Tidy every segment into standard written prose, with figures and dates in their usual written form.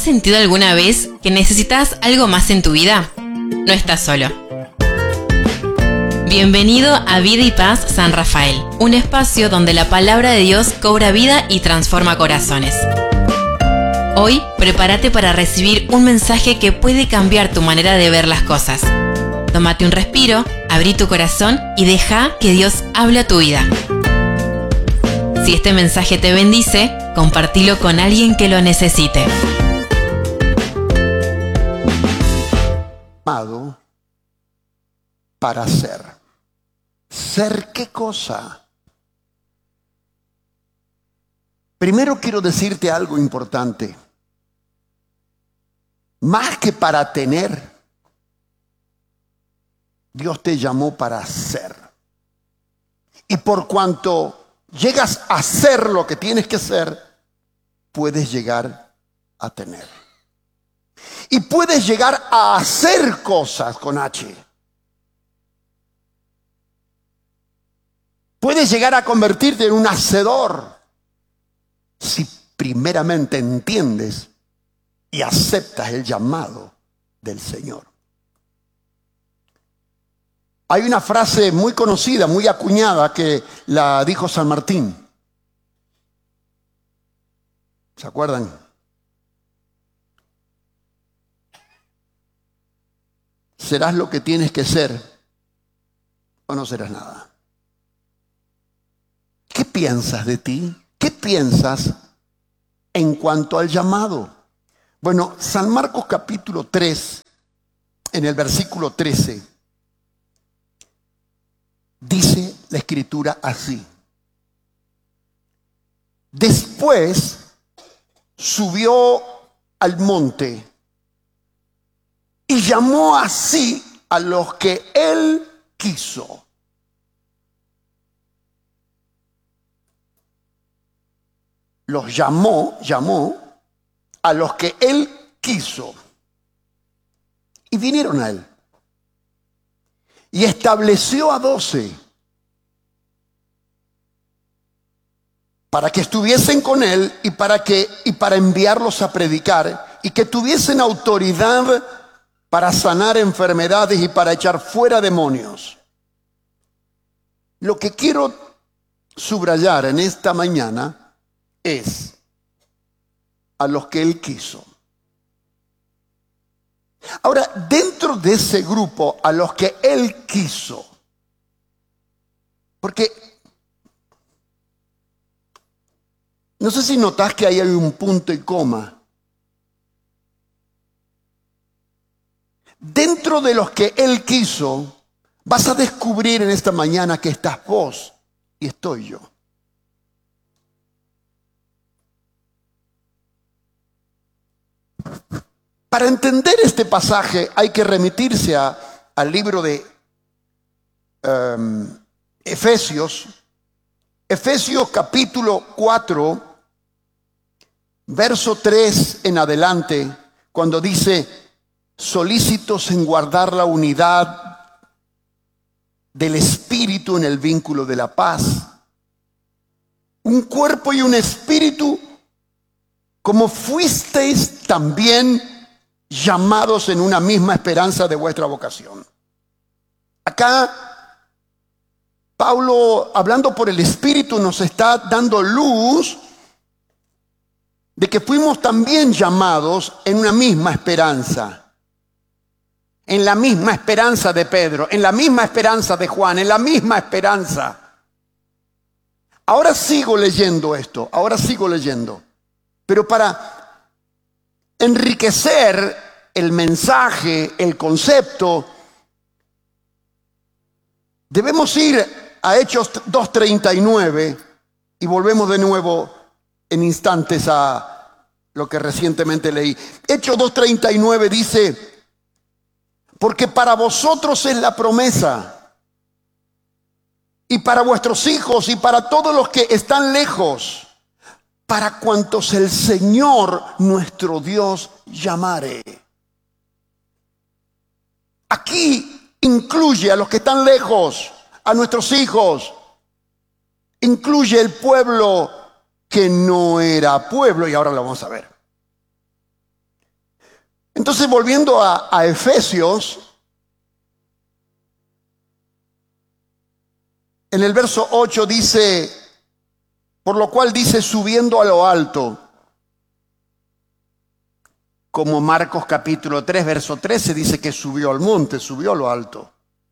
sentido alguna vez que necesitas algo más en tu vida? No estás solo. Bienvenido a Vida y Paz San Rafael, un espacio donde la palabra de Dios cobra vida y transforma corazones. Hoy, prepárate para recibir un mensaje que puede cambiar tu manera de ver las cosas. Tómate un respiro, abrí tu corazón y deja que Dios hable a tu vida. Si este mensaje te bendice, compartilo con alguien que lo necesite. Llamado para ser. ¿Ser qué cosa? Primero quiero decirte algo importante. Más que para tener, Dios te llamó para ser. Y por cuanto llegas a ser lo que tienes que ser, puedes llegar a tener. Y puedes llegar a hacer cosas con H. Puedes llegar a convertirte en un hacedor si primeramente entiendes y aceptas el llamado del Señor. Hay una frase muy conocida, muy acuñada, que la dijo San Martín. ¿Se acuerdan? ¿Serás lo que tienes que ser o no serás nada? ¿Qué piensas de ti? ¿Qué piensas en cuanto al llamado? Bueno, San Marcos capítulo 3, en el versículo 13, dice la escritura así. Después subió al monte y llamó así a los que él quiso. Los llamó a los que él quiso. Y vinieron a él. Y estableció a 12 para que estuviesen con él y para enviarlos a predicar y que tuviesen autoridad para sanar enfermedades y para echar fuera demonios. Lo que quiero subrayar en esta mañana es a los que él quiso. Ahora, dentro de ese grupo, a los que él quiso, porque no sé si notas que ahí hay un punto y coma. Dentro de los que él quiso, vas a descubrir en esta mañana que estás vos y estoy yo. Para entender este pasaje hay que remitirse al libro de Efesios. Efesios capítulo 4, verso 3 en adelante, cuando dice: solícitos en guardar la unidad del Espíritu en el vínculo de la paz. Un cuerpo y un espíritu, como fuisteis también llamados en una misma esperanza de vuestra vocación. Acá Pablo, hablando por el Espíritu, nos está dando luz de que fuimos también llamados en una misma esperanza. En la misma esperanza de Pedro, en la misma esperanza de Juan, en la misma esperanza. Ahora sigo leyendo esto, pero para enriquecer el mensaje, el concepto, debemos ir a Hechos 2:39 y volvemos de nuevo en instantes a lo que recientemente leí. Hechos 2:39 dice: porque para vosotros es la promesa, y para vuestros hijos y para todos los que están lejos, para cuantos el Señor nuestro Dios llamare. Aquí incluye a los que están lejos, a nuestros hijos. Incluye el pueblo que no era pueblo, y ahora lo vamos a ver. Entonces, volviendo a Efesios, en el verso 8 dice, por lo cual dice, subiendo a lo alto, como Marcos capítulo 3, verso 13, dice que subió al monte, subió a lo alto.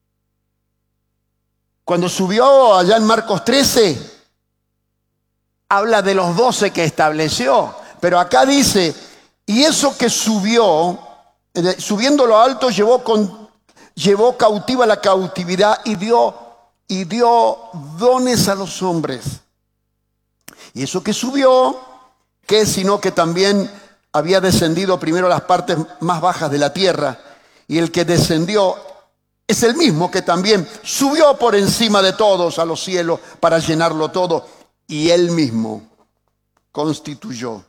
Cuando subió allá en Marcos 13, habla de los 12 que estableció, pero acá dice, y eso que subió, subiendo a lo alto, llevó cautiva la cautividad y dio dones a los hombres. Y eso que subió, ¿qué es sino que también había descendido primero a las partes más bajas de la tierra? Y el que descendió es el mismo que también subió por encima de todos a los cielos para llenarlo todo. Y él mismo constituyó.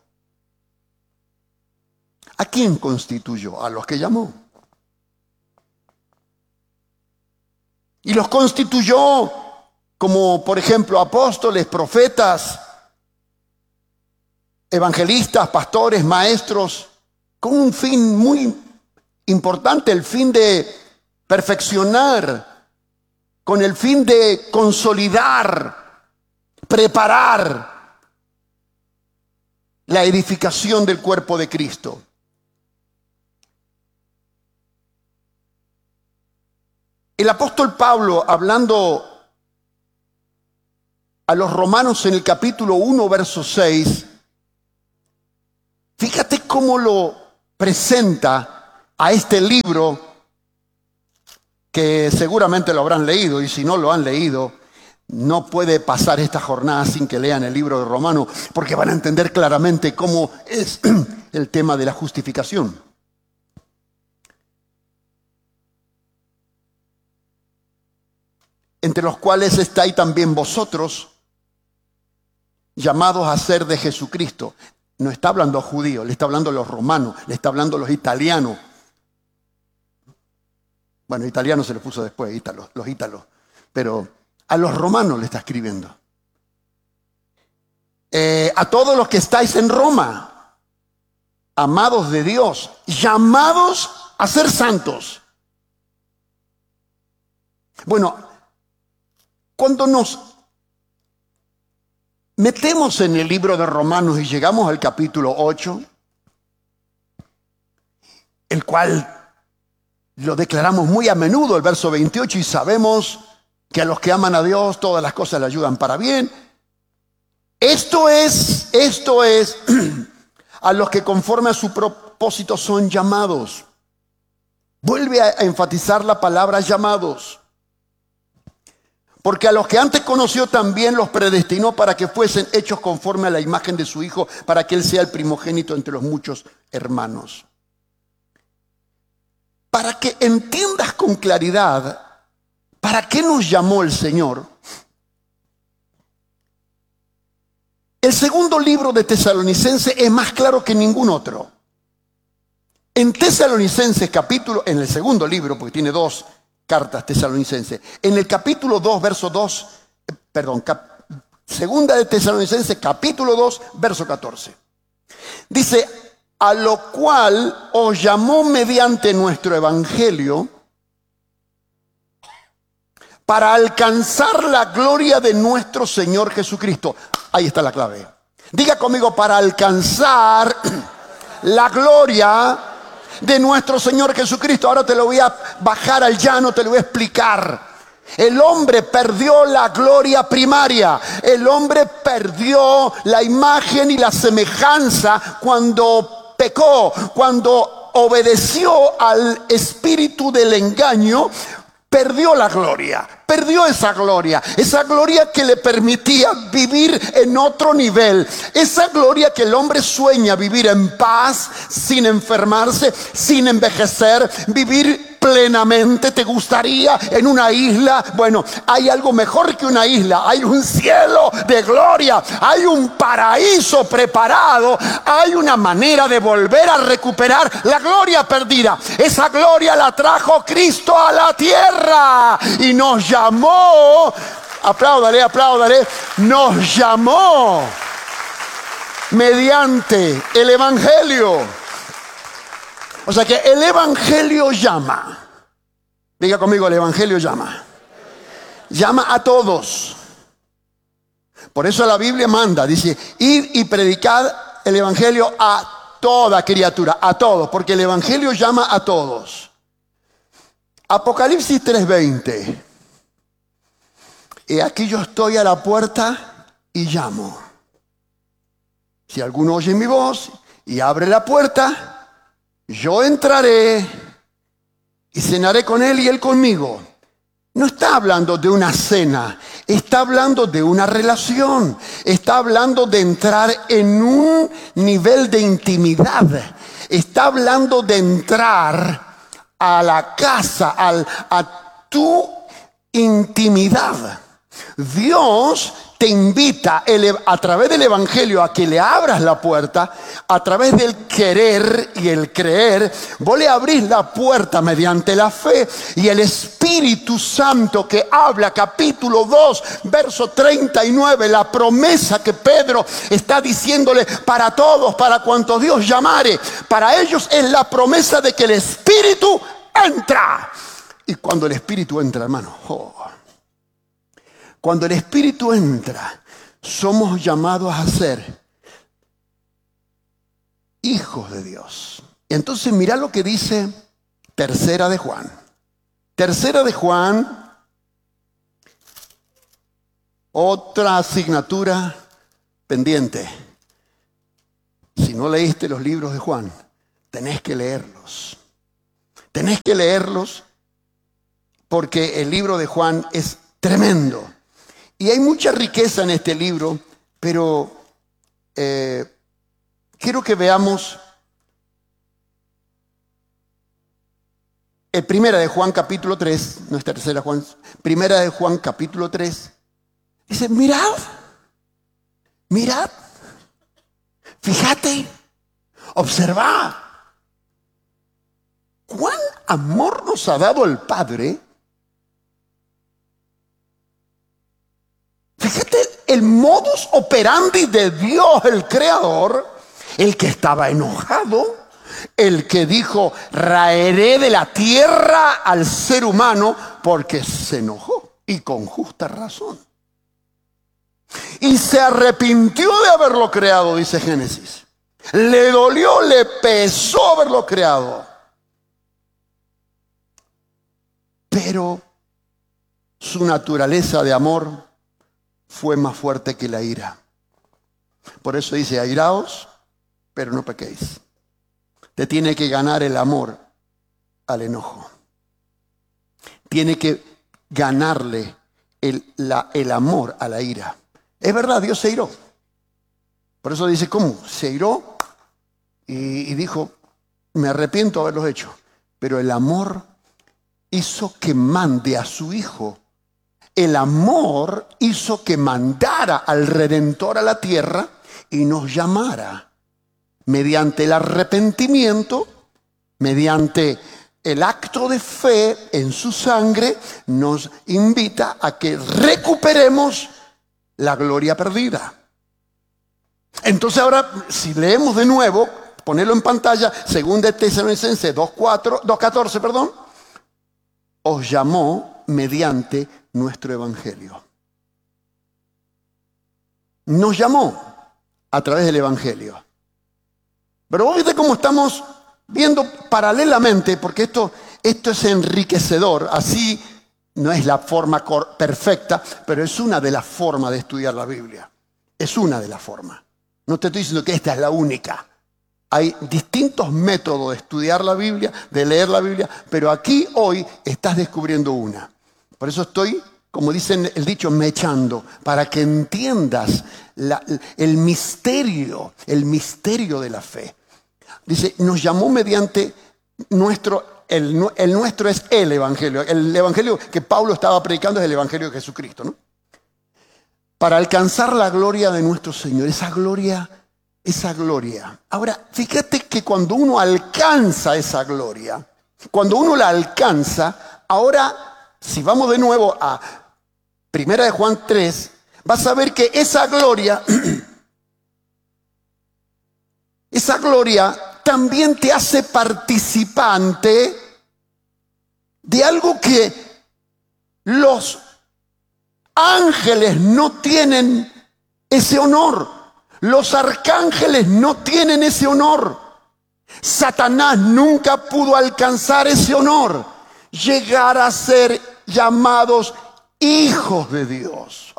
¿A quién constituyó? A los que llamó. Y los constituyó como, por ejemplo, apóstoles, profetas, evangelistas, pastores, maestros, con un fin muy importante, el fin de perfeccionar, con el fin de consolidar, preparar la edificación del cuerpo de Cristo. El apóstol Pablo, hablando a los romanos en el capítulo 1, verso 6, fíjate cómo lo presenta a este libro, que seguramente lo habrán leído, y si no lo han leído, no puede pasar esta jornada sin que lean el libro de Romanos, porque van a entender claramente cómo es el tema de la justificación. Entre los cuales estáis también vosotros, llamados a ser de Jesucristo. No está hablando a judíos, le está hablando a los romanos, le está hablando a los italianos. Bueno, italianos se les puso después, los ítalos. Pero a los romanos le está escribiendo. A todos los que estáis en Roma, amados de Dios, llamados a ser santos. Bueno, cuando nos metemos en el libro de Romanos y llegamos al capítulo 8, el cual lo declaramos muy a menudo, el verso 28, y sabemos que a los que aman a Dios todas las cosas le ayudan para bien. Esto es a los que conforme a su propósito son llamados. Vuelve a enfatizar la palabra llamados. Porque a los que antes conoció también los predestinó para que fuesen hechos conforme a la imagen de su Hijo, para que Él sea el primogénito entre los muchos hermanos. Para que entiendas con claridad para qué nos llamó el Señor. El segundo libro de Tesalonicenses es más claro que ningún otro. En Tesalonicenses capítulo, en el segundo libro, porque tiene dos cartas tesalonicenses, en el capítulo 2, verso 2, segunda de Tesalonicenses, capítulo 2, verso 14. Dice, a lo cual os llamó mediante nuestro evangelio para alcanzar la gloria de nuestro Señor Jesucristo. Ahí está la clave. Diga conmigo, para alcanzar la gloria de nuestro Señor Jesucristo. Ahora te lo voy a bajar al llano, te lo voy a explicar. El hombre perdió la gloria primaria. El hombre perdió la imagen y la semejanza cuando pecó, cuando obedeció al espíritu del engaño. Perdió la gloria, perdió esa gloria que le permitía vivir en otro nivel, esa gloria que el hombre sueña vivir en paz, sin enfermarse, sin envejecer, vivir plenamente. ¿Te gustaría en una isla? Bueno, hay algo mejor que una isla, hay un cielo de gloria, hay un paraíso preparado, hay una manera de volver a recuperar la gloria perdida. Esa gloria la trajo Cristo a la tierra y nos llamó, apláudale, nos llamó mediante el evangelio O sea que el evangelio llama. Diga conmigo, el evangelio llama. Llama a todos. Por eso la Biblia manda, dice, id y predicad el evangelio a toda criatura, a todos, porque el evangelio llama a todos. Apocalipsis 3:20. Y aquí yo estoy a la puerta y llamo. Si alguno oye mi voz y abre la puerta, yo entraré y cenaré con él y él conmigo. No está hablando de una cena, está hablando de una relación, está hablando de entrar en un nivel de intimidad, está hablando de entrar a la casa, a tu intimidad. Dios te invita a través del evangelio a que le abras la puerta, a través del querer y el creer. Vos le abrís la puerta mediante la fe y el Espíritu Santo que habla, capítulo 2, verso 39, la promesa que Pedro está diciéndole para todos, para cuantos Dios llamare, para ellos es la promesa de que el Espíritu entra. Y cuando el Espíritu entra, hermano, cuando el Espíritu entra, somos llamados a ser hijos de Dios. Entonces mira lo que dice Tercera de Juan. Tercera de Juan, otra asignatura pendiente. Si no leíste los libros de Juan, tenés que leerlos. Tenés que leerlos porque el libro de Juan es tremendo. Y hay mucha riqueza en este libro, pero quiero que veamos el Primera de Juan capítulo 3, no es Tercera Juan, Primera de Juan capítulo 3. Dice, mirad, fíjate, observad, cuán amor nos ha dado el Padre. Fíjate el modus operandi de Dios, el Creador, el que estaba enojado, el que dijo, raeré de la tierra al ser humano, porque se enojó y con justa razón. Y se arrepintió de haberlo creado, dice Génesis. Le dolió, le pesó haberlo creado. Pero su naturaleza de amor fue más fuerte que la ira. Por eso dice, airaos, pero no pequéis. Te tiene que ganar el amor al enojo. Tiene que ganarle el amor a la ira. Es verdad, Dios se iró. Por eso dice, ¿cómo? Se iró y dijo, me arrepiento de haberlos hecho. Pero el amor hizo que mande a su Hijo. El amor hizo que mandara al Redentor a la tierra y nos llamara. Mediante el arrepentimiento, mediante el acto de fe en su sangre, nos invita a que recuperemos la gloria perdida. Entonces ahora, si leemos de nuevo, ponelo en pantalla, 2 Tesalonicenses 2:14, os llamó mediante nuestro evangelio. Nos llamó a través del evangelio. Pero vos viste cómo estamos viendo paralelamente, porque esto es enriquecedor. Así no es la forma perfecta, pero es una de las formas de estudiar la Biblia. Es una de las formas. No te estoy diciendo que esta es la única. Hay distintos métodos de estudiar la Biblia, de leer la Biblia, pero aquí hoy estás descubriendo una. Por eso estoy, como dicen el dicho, mechando, para que entiendas el misterio de la fe. Dice, nos llamó mediante nuestro, el nuestro es el evangelio. El evangelio que Pablo estaba predicando es el evangelio de Jesucristo, ¿no? Para alcanzar la gloria de nuestro Señor, esa gloria. Ahora, fíjate que cuando uno alcanza esa gloria, cuando uno la alcanza, ahora, si vamos de nuevo a 1 de Juan 3, vas a ver que esa gloria también te hace participante de algo que los ángeles no tienen ese honor. Los arcángeles no tienen ese honor. Satanás nunca pudo alcanzar ese honor, llegar a ser llamados hijos de Dios.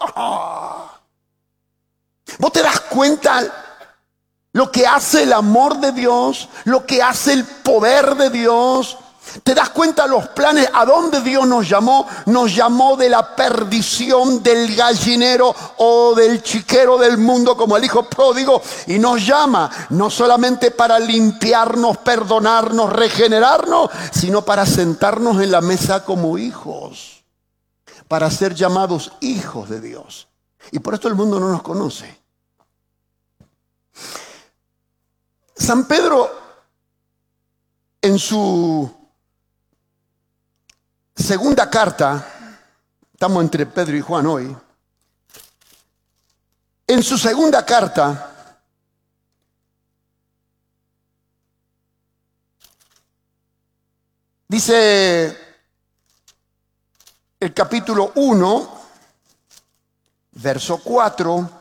¿Vos te das cuenta lo que hace el amor de Dios, lo que hace el poder de Dios? ¿Te das cuenta los planes a dónde Dios nos llamó? Nos llamó de la perdición del gallinero o del chiquero del mundo como el hijo pródigo, y nos llama no solamente para limpiarnos, perdonarnos, regenerarnos, sino para sentarnos en la mesa como hijos, para ser llamados hijos de Dios. Y por esto el mundo no nos conoce. San Pedro, en su segunda carta, estamos entre Pedro y Juan hoy, en su segunda carta, dice el capítulo 1, verso 4,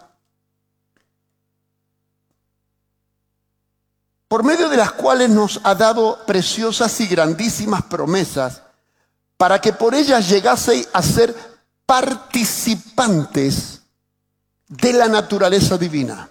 por medio de las cuales nos ha dado preciosas y grandísimas promesas, para que por ellas llegaseis a ser participantes de la naturaleza divina.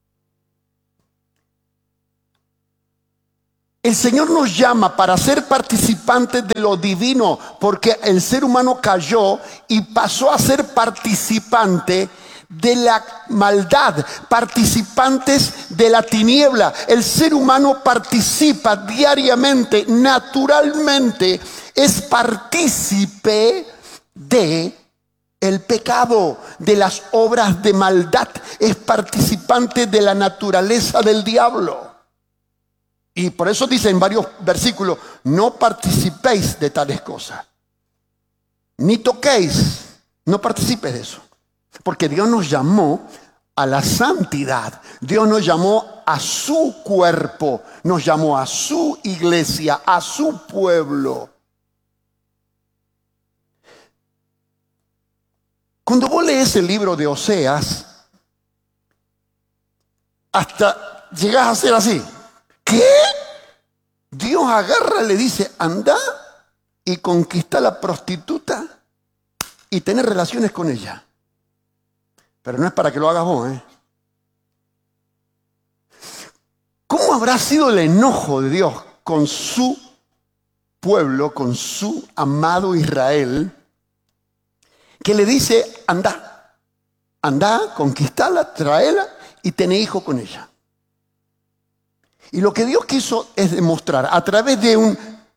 El Señor nos llama para ser participantes de lo divino, porque el ser humano cayó y pasó a ser participante de la maldad, participantes de la tiniebla. El ser humano participa diariamente, naturalmente, es partícipe de el pecado, de las obras de maldad, es participante de la naturaleza del diablo. Y por eso dice en varios versículos: no participéis de tales cosas, ni toquéis, no participes de eso. Porque Dios nos llamó a la santidad. Dios nos llamó a su cuerpo, nos llamó a su iglesia, a su pueblo. Cuando vos lees el libro de Oseas, hasta llegás a ser así. ¿Qué? Dios agarra y le dice: anda y conquista a la prostituta y tener relaciones con ella. Pero no es para que lo hagas vos, ¿eh? ¿Cómo habrá sido el enojo de Dios con su pueblo, con su amado Israel, que le dice: anda, conquistala, tráela y tené hijo con ella? Y lo que Dios quiso es demostrar a través de un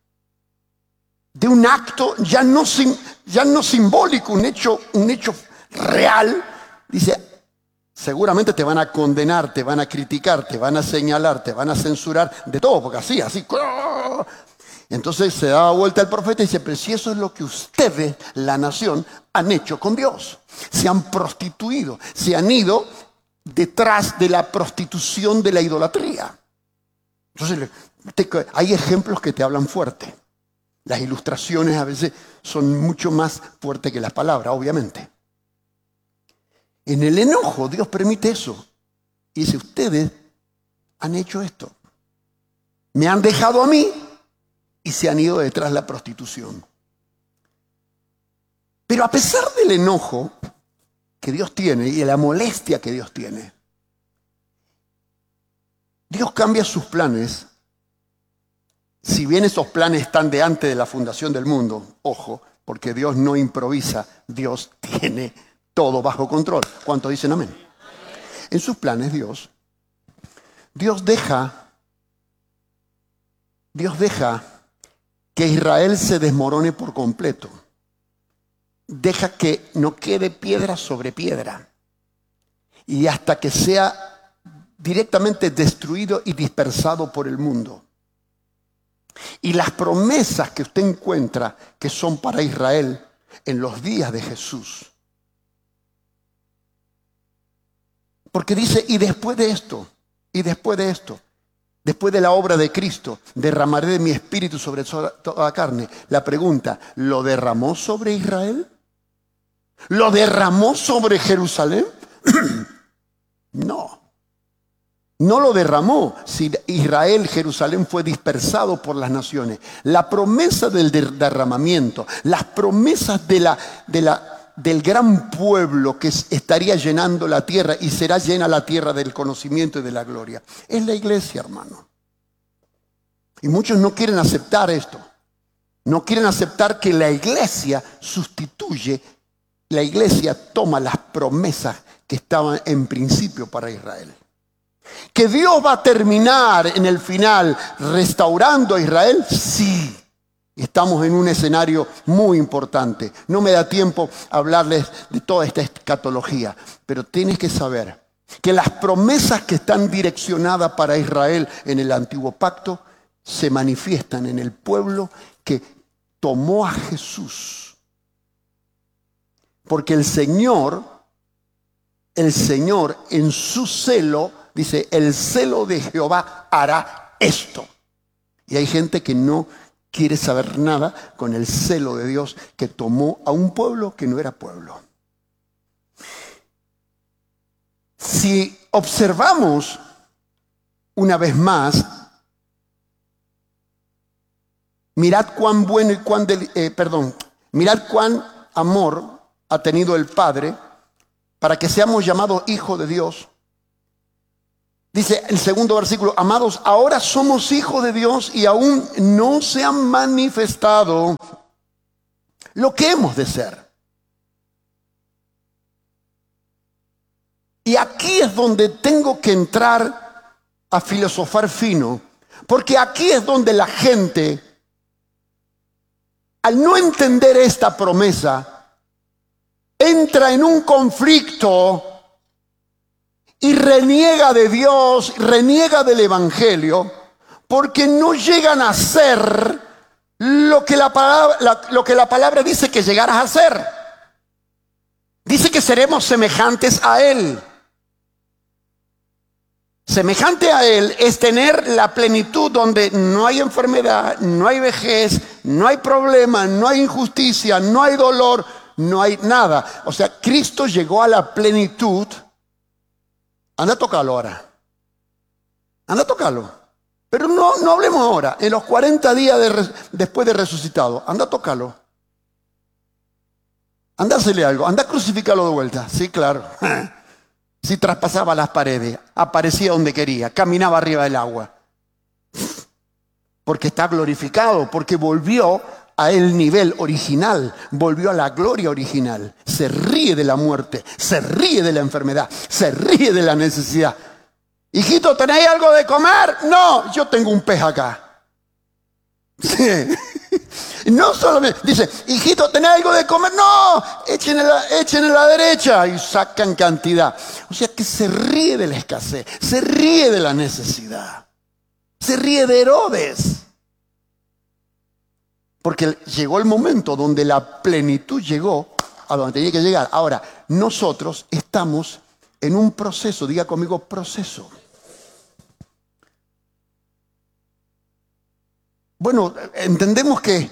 acto ya no simbólico, un hecho real. Dice: seguramente te van a condenar, te van a criticar, te van a señalar, te van a censurar, de todo, porque así. Entonces se daba vuelta el profeta y dice: pero si eso es lo que ustedes, la nación, han hecho con Dios. Se han prostituido, se han ido detrás de la prostitución, de la idolatría. Entonces hay ejemplos que te hablan fuerte. Las ilustraciones a veces son mucho más fuertes que las palabras, obviamente. En el enojo Dios permite eso. Y dice: ustedes han hecho esto. Me han dejado a mí y se han ido detrás de la prostitución. Pero a pesar del enojo que Dios tiene y de la molestia que Dios tiene, Dios cambia sus planes. Si bien esos planes están de antes de la fundación del mundo, ojo, porque Dios no improvisa, Dios tiene todo bajo control. ¿Cuántos dicen amén? En sus planes Dios deja que Israel se desmorone por completo. Deja que no quede piedra sobre piedra. Y hasta que sea directamente destruido y dispersado por el mundo. Y las promesas que usted encuentra que son para Israel en los días de Jesús. Porque dice: y después de esto, Después de la obra de Cristo, derramaré de mi espíritu sobre toda carne. La pregunta, ¿lo derramó sobre Israel? ¿Lo derramó sobre Jerusalén? No. No lo derramó. Si Israel, Jerusalén fue dispersado por las naciones. La promesa del derramamiento, las promesas del gran pueblo que estaría llenando la tierra y será llena la tierra del conocimiento y de la gloria. Es la iglesia, hermano. Y muchos no quieren aceptar esto. No quieren aceptar que la iglesia sustituye, la iglesia toma las promesas que estaban en principio para Israel. ¿Que Dios va a terminar en el final restaurando a Israel? Sí. Estamos en un escenario muy importante. No me da tiempo hablarles de toda esta escatología, pero tienes que saber que las promesas que están direccionadas para Israel en el antiguo pacto se manifiestan en el pueblo que tomó a Jesús. Porque el Señor en su celo, dice, el celo de Jehová hará esto. Y hay gente que no quiere saber nada con el celo de Dios que tomó a un pueblo que no era pueblo. Si observamos una vez más, mirad cuán bueno y mirad cuán amor ha tenido el Padre para que seamos llamados hijos de Dios. Dice el segundo versículo, amados, ahora somos hijos de Dios y aún no se han manifestado lo que hemos de ser. Y aquí es donde tengo que entrar a filosofar fino, porque aquí es donde la gente, al no entender esta promesa, entra en un conflicto y reniega de Dios, reniega del Evangelio, porque no llegan a ser lo que la palabra dice que llegarás a ser. Dice que seremos semejantes a Él. Semejante a Él es tener la plenitud donde no hay enfermedad, no hay vejez, no hay problema, no hay injusticia, no hay dolor, no hay nada. O sea, Cristo llegó a la plenitud. Anda a tocarlo ahora. Anda a tocarlo. Pero no hablemos ahora. En los 40 días después de resucitado. Anda a tocarlo. Anda a hacerle algo. Anda a crucificarlo de vuelta. Sí, claro. Si traspasaba las paredes. Aparecía donde quería. Caminaba arriba del agua. Porque está glorificado. Porque volvió a el nivel original, volvió a la gloria original. Se ríe de la muerte, se ríe de la enfermedad, se ríe de la necesidad. Hijito, ¿tenéis algo de comer? No, yo tengo un pez acá. Sí. No solamente, dice, hijito, ¿tenéis algo de comer? No, echen en la derecha y sacan cantidad. O sea que se ríe de la escasez, se ríe de la necesidad, se ríe de Herodes. Porque llegó el momento donde la plenitud llegó a donde tenía que llegar. Ahora, nosotros estamos en un proceso, diga conmigo, proceso. Bueno, entendemos que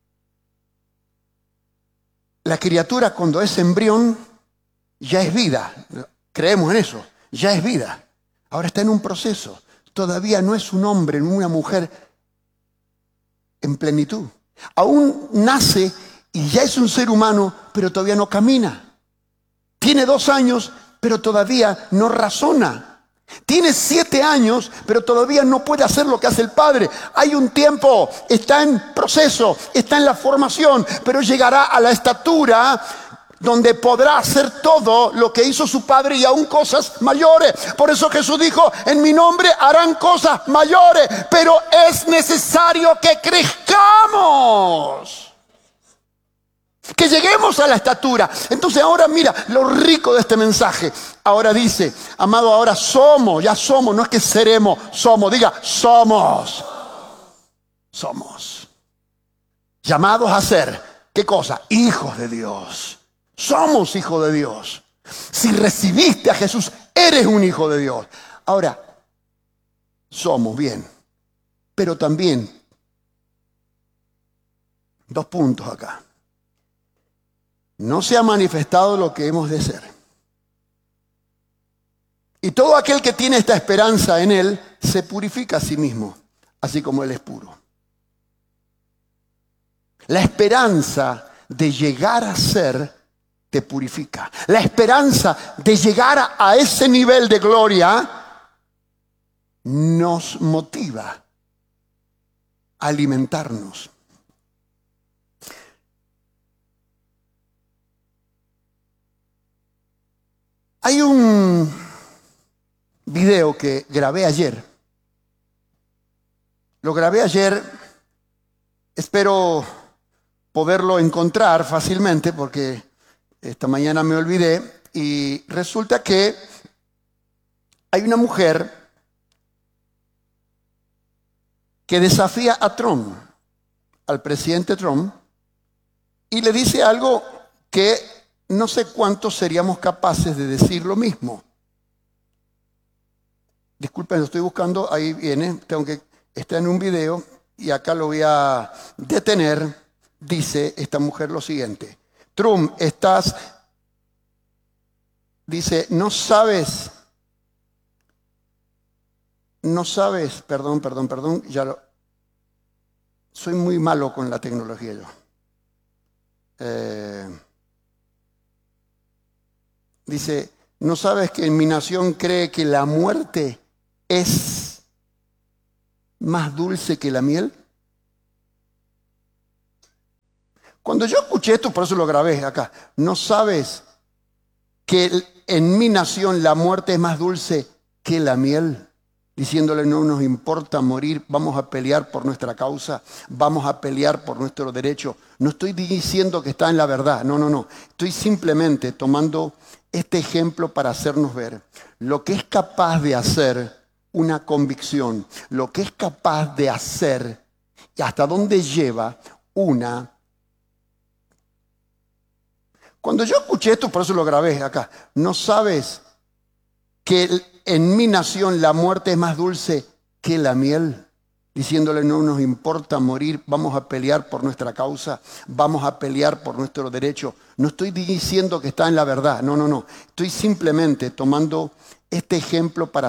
la criatura cuando es embrión ya es vida. Creemos en eso, ya es vida. Ahora está en un proceso. Todavía no es un hombre ni una mujer en plenitud. Aún nace y ya es un ser humano, pero todavía no camina. Tiene 2 años, pero todavía no razona. Tiene 7 años, pero todavía no puede hacer lo que hace el padre. Hay un tiempo, está en proceso, está en la formación, pero llegará a la estatura donde podrá hacer todo lo que hizo su padre y aún cosas mayores. Por eso Jesús dijo, en mi nombre harán cosas mayores, pero es necesario que crezcamos, que lleguemos a la estatura. Entonces ahora mira lo rico de este mensaje. Ahora dice, amado, ahora somos, ya somos, no es que seremos, somos, diga, somos. Somos llamados a ser, ¿qué cosa? Hijos de Dios. Somos hijos de Dios. Si recibiste a Jesús, eres un hijo de Dios. Ahora, somos, bien. Pero también, 2 puntos acá. No se ha manifestado lo que hemos de ser. Y todo aquel que tiene esta esperanza en Él se purifica a sí mismo, así como Él es puro. La esperanza de llegar a ser te purifica. La esperanza de llegar a ese nivel de gloria nos motiva a alimentarnos. Hay un video que grabé ayer. Lo grabé ayer. Espero poderlo encontrar fácilmente porque esta mañana me olvidé. Y resulta que hay una mujer que desafía a Trump, al presidente Trump, y le dice algo que no sé cuántos seríamos capaces de decir lo mismo. Disculpen, lo estoy buscando, ahí viene, está en un video y acá lo voy a detener. Dice esta mujer lo siguiente: Trump, dice, no sabes, perdón, soy muy malo con la tecnología yo. Dice, ¿no sabes que en mi nación cree que la muerte es más dulce que la miel? Cuando yo escuché esto, por eso lo grabé acá, ¿no sabes que en mi nación la muerte es más dulce que la miel? Diciéndole, no nos importa morir, vamos a pelear por nuestra causa, vamos a pelear por nuestro derecho. No estoy diciendo que está en la verdad, no. Estoy simplemente tomando este ejemplo para hacernos ver lo que es capaz de hacer una convicción, lo que es capaz de hacer y hasta dónde lleva una. Cuando yo escuché esto, por eso lo grabé acá, ¿no sabes que en mi nación la muerte es más dulce que la miel? Diciéndole, no nos importa morir, vamos a pelear por nuestra causa, vamos a pelear por nuestro derecho. No estoy diciendo que está en la verdad, no. Estoy simplemente tomando este ejemplo para